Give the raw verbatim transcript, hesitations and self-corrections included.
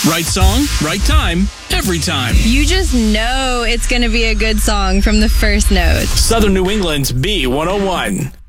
Right song, right time, every time. You just know it's going to be a good song from the first note. Southern New England's B one oh one.